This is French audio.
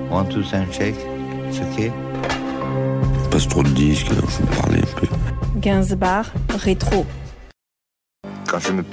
One, two, sound check. C'est ok. Passe trop de disques, alors je vais me parler un peu. Gainsbourg, rétro. Quand je me